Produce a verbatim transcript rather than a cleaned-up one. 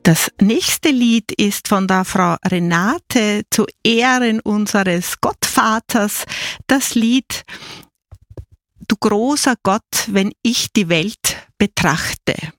Das nächste Lied ist von der Frau Renate zu Ehren unseres Gottvaters. Das Lied Du großer Gott, wenn ich die Welt betrachte.